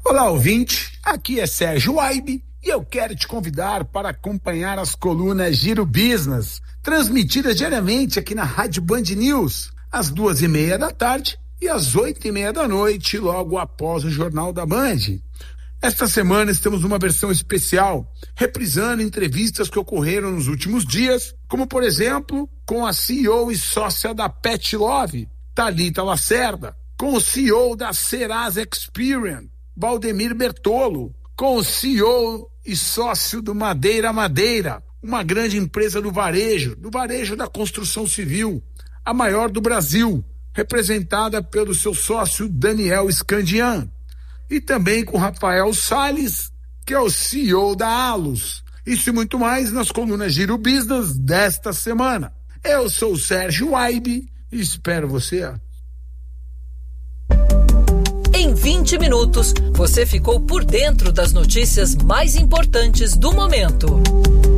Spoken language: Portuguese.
Olá, ouvinte, aqui é Sérgio Waibe e eu quero te convidar para acompanhar as colunas Giro Business, transmitidas diariamente aqui na Rádio Band News, às 2:30 da tarde e às 8:30 da noite, logo após o Jornal da Band. Esta semana estamos numa versão especial, reprisando entrevistas que ocorreram nos últimos dias, como por exemplo, com a CEO e sócia da Pet Love, Thalita Lacerda, com o CEO da Serasa Experian, Valdemir Bertolo, com o CEO e sócio do Madeira, uma grande empresa do varejo da construção civil, a maior do Brasil, representada pelo seu sócio Daniel Scandian, e também com Rafael Salles, que é o CEO da Alus. Isso e muito mais nas colunas Giro Business desta semana. Eu sou o Sérgio Waibe e espero você. Em 20 minutos, você ficou por dentro das notícias mais importantes do momento.